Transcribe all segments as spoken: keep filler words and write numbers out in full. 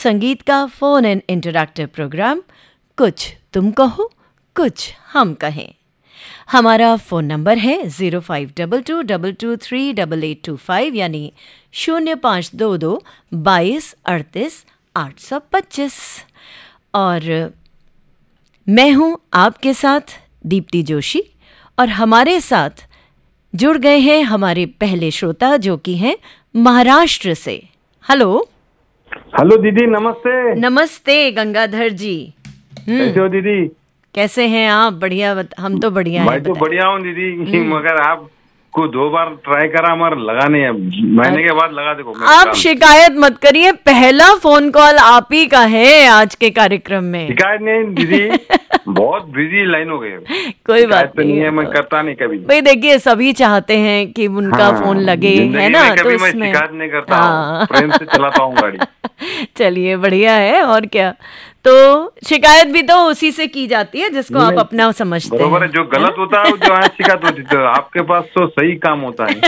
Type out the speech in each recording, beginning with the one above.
संगीत का phone in interactive programme कुछ तुम कहो कुछ हम कहें। हमारा फ़ोन नंबर है zero five to to to to three eight eight to five यानी शून्य पाँच दो दो बाईस अड़तीस आठ सौ पच्चीस। और मैं हूँ आपके साथ दीप्ति जोशी और हमारे साथ जुड़ गए हैं हमारे पहले श्रोता जो कि हैं महाराष्ट्र से। हेलो हेलो दीदी, नमस्ते। नमस्ते गंगाधर जी। कैसे हो दीदी? कैसे हैं आप? बढ़िया। हम तो बढ़िया हैं। मैं तो बढ़िया हूँ दीदी, मगर आप को दो बार ट्राई करा मगर लगा नहीं है। महीने के बाद लगा देखो। आप शिकायत मत करिए, पहला फोन कॉल आप ही का है आज के कार्यक्रम में। शिकायत नहीं दीदी, बहुत बिजी लाइन हो गई। कोई बात नहीं, नहीं है, मैं करता नहीं कभी। भाई देखिए, सभी चाहते हैं कि उनका हाँ, फोन लगे, है ना? तो मैं शिकायत नहीं करता हूँ, प्रेम से चलाता हूँ गाड़ी। चलिए बढ़िया है। और क्या, तो शिकायत भी तो उसी से की जाती है जिसको आप अपना समझते हैं। बरोबर है, जो गलत होता है जो है शिकायत होती है। तो आपके पास तो सही काम होता है।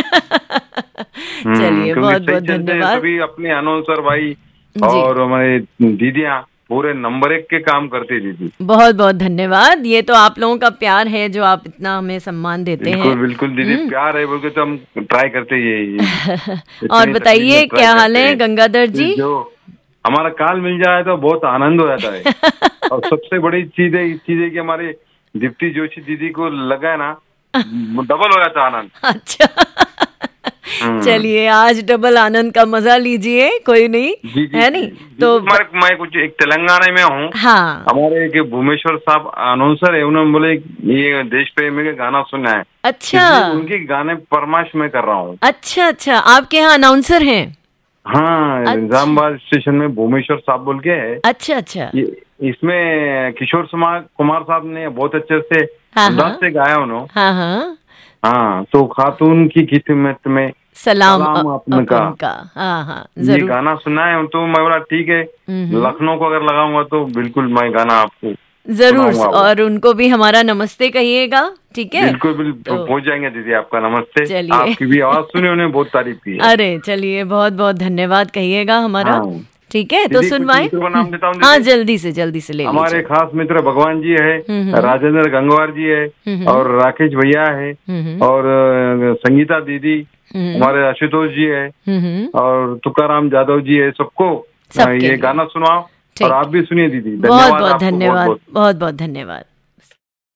चलिए बहुत बहुत धन्यवाद। सभी अपने अनाउंसर भाई और हमारे दीदियाँ पूरे नंबर एक के काम करते दीदी। बहुत बहुत धन्यवाद। ये तो आप लोगों का प्यार है जो आप इतना हमें सम्मान देते बिल्कुल, हैं। बिल्कुल दीदी, प्यार है बोल के तो हम ट्राई करते ही। और बताइए क्या हाल है गंगाधर जी? जो हमारा काल मिल जाए तो बहुत आनंद हो जाता है। और सबसे बड़ी चीज है इस चीज है कि हमारे दीप्ति जोशी दीदी को लगा है ना, डबल हो जाता आनंद। अच्छा चलिए आज डबल आनंद का मजा लीजिए, कोई नहीं जी, जी, है नहीं तो मैं कुछ एक तेलंगाना में हूँ। हाँ, हमारे एक भुवनेश्वर साहब अनाउंसर है, उन्होंने बोले ये देश प्रेमी का गाना सुना है। अच्छा, उनके गाने फरमाइश में कर रहा हूँ। अच्छा अच्छा, आपके यहाँ अनाउंसर हैं? हाँ, अच्छा। निजामाबाद स्टेशन में भुवनेश्वर साहब बोल के है। अच्छा अच्छा, इसमें किशोर कुमार साहब ने बहुत अच्छे से अंदाज से गाया उन्होंने। हाँ हाँ हाँ, तो खातून की किस्मत में सलाम, सलाम आपका। हाँ हाँ ये गाना सुना है तो मैं बोला ठीक है, लखनऊ को अगर लगाऊंगा तो बिल्कुल मैं गाना आपको जरूर, और उनको भी हमारा नमस्ते कहिएगा, ठीक है? बिल्कुल बिल्कुल तो पहुंच जाएंगे दीदी, आपका नमस्ते। चलिए, आपकी भी आवाज सुनी, उन्हें बहुत तारीफ की है। अरे चलिए, बहुत बहुत धन्यवाद कहिएगा हमारा। हाँ, ठीक है, तो सुनवाए। नाम देता हूँ। हाँ, जल्दी से जल्दी से ले लीजिए। हमारे खास मित्र भगवान जी है, राजेंद्र गंगवार जी है, और राकेश भैया है, और संगीता दीदी, हमारे आशुतोष जी है, और तुकाराम जादव जी है। सबको ये गाना सुनाओ और आप भी सुनिए दीदी। बहुत बहुत धन्यवाद, बहुत बहुत धन्यवाद।